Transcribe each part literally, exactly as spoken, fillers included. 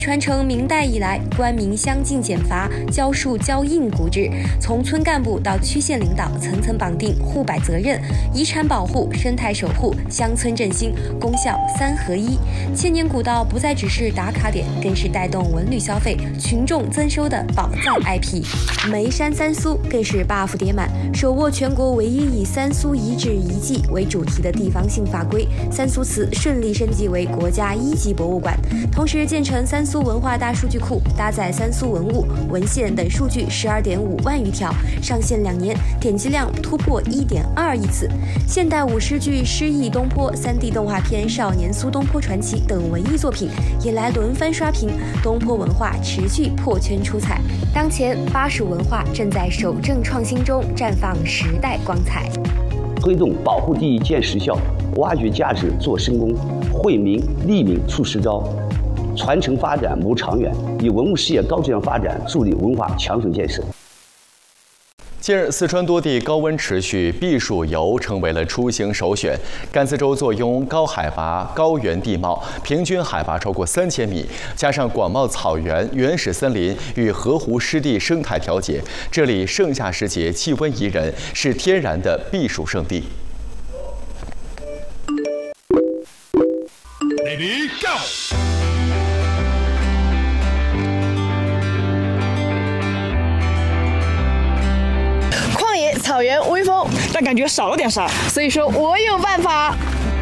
传承明代以来官民相近减罚、交树交印古制，从村干部到区县领导层层绑定护摆责任，遗产保护、生态守护、乡村振兴，功效三合一。千年古道不再只是打卡点，更是带动文旅消费、群众增收的宝藏 I P。眉山三苏更是 buff 叠满，手握全国唯一以三苏遗址遗迹为主题的地方性法规，三苏祠顺利升级为国家一级博物馆，同时建成三苏文化大数据库，搭载三苏文物、文献等数据十二点五万余条，上线两年，点击量突破一点二亿次。现代舞狮剧《诗意东坡》、三 D 动画片《少年苏东坡传奇》等文艺作品也来轮番刷屏，东坡文化持续破圈出彩。当前，巴蜀文化正在守正创新中绽放时代光彩。 推动保护地建实效，挖掘价值做深工，惠民利民促实招，传承发展谋长远，以文物事业高质量发展助力文化强省建设。 近日，四川多地高温持续，避暑游成为了出行首选。甘孜州坐拥高海拔高原地貌，平均海拔超过三千米，加上广袤草原、原始森林与河湖湿地生态调节，这里盛夏时节气温宜人，是天然的避暑胜地。 Ready, go! 草原微风，但感觉少了点啥，所以说我有办法。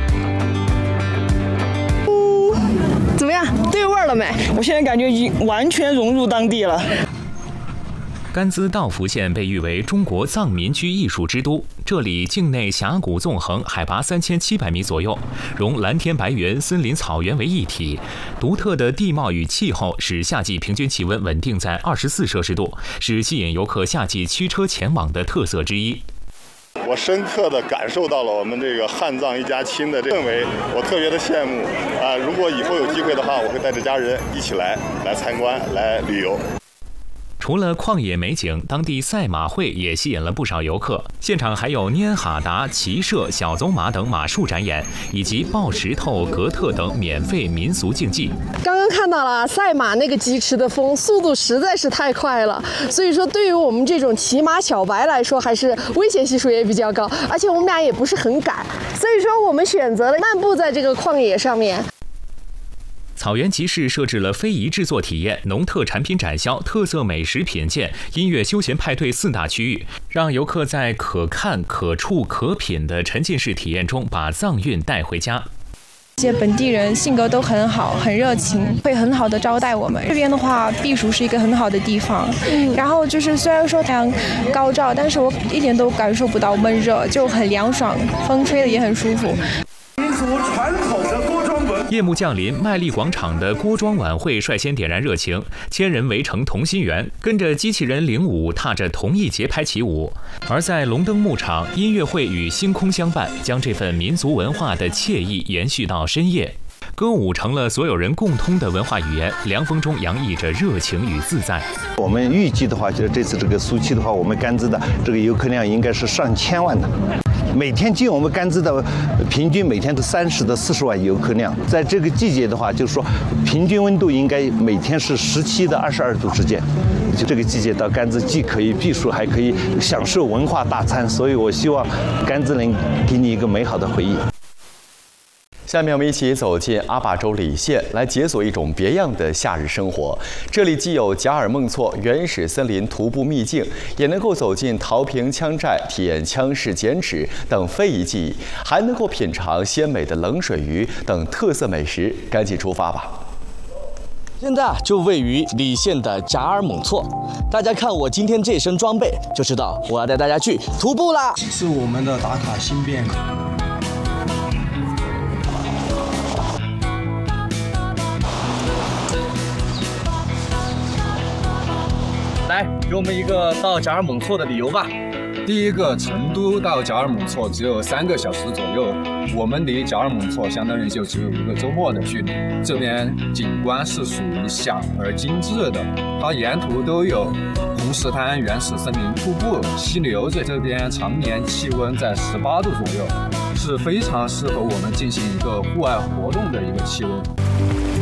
呜，怎么样？对味儿了没？我现在感觉已经完全融入当地了。 甘孜道孚县被誉为中国藏民居艺术之都，这里境内峡谷纵横，海拔三千七百米左右，融蓝天白云、森林草原为一体。独特的地貌与气候使夏季平均气温稳定在二十四摄氏度，是吸引游客夏季驱车前往的特色之一。 我深刻地感受到了我们这个汉藏一家亲的这氛围，我特别的羡慕啊！如果以后有机会的话，我会带着家人一起来来参观、来旅游。 除了旷野美景，当地赛马会也吸引了不少游客。现场还有拈哈达、骑射、小走马等马术展演，以及抱石头、格特等免费民俗竞技。 刚刚看到了赛马那个疾驰的风，速度实在是太快了，所以说对于我们这种骑马小白来说，还是危险系数也比较高，而且我们俩也不是很赶，所以说我们选择了漫步在这个旷野上面。 草原集市设置了非遗制作体验、农特产品展销、特色美食品鉴、音乐休闲派对四大区域，让游客在可看、可触、可品的沉浸式体验中把藏韵带回家。 这些本地人性格都很好，很热情，会很好的招待我们。这边的话，避暑是一个很好的地方。嗯，然后就是虽然说太阳高照，但是我一点都感受不到闷热，就很凉爽，风吹的也很舒服。 民族传统的锅庄文。 夜幕降临，麦丽广场的锅庄晚会率先点燃热情，千人围成同心圆，跟着机器人领舞，踏着同一节拍起舞。而在龙灯牧场，音乐会与星空相伴，将这份民族文化的惬意延续到深夜。歌舞成了所有人共通的文化语言，凉风中洋溢着热情与自在。 我们预计的话，就是这次这个苏期的话，我们甘孜的这个游客量应该是上千万的。每天进我们甘孜的平均每天都三十到四十万游客量，在这个季节的话，就是说平均温度应该每天是十七到二十二度之间。就这个季节到甘孜，既可以避暑，还可以享受文化大餐，所以我希望甘孜能给你一个美好的回忆。 下面我们一起走进阿坝州理县，来解锁一种别样的夏日生活。这里既有贾尔孟措原始森林徒步秘境，也能够走进陶坪枪寨，体验枪式剪纸等非遗技艺，还能够品尝鲜美的冷水鱼等特色美食。赶紧出发吧！ 现在就位于理县的贾尔孟措，大家看我今天这身装备，就知道我要带大家去徒步啦！ 是我们的打卡新便口。 来，给我们一个到贾尔孟措的理由吧。 第一个，成都到贾尔孟措只有三个小时左右，我们离贾尔孟措相当于就只有一个周末的距离。这边景观是属于小而精致的，它沿途都有红石滩、原始森林、瀑布、溪流，在这边常年气温在十八度左右，是非常适合我们进行一个户外活动的一个气温。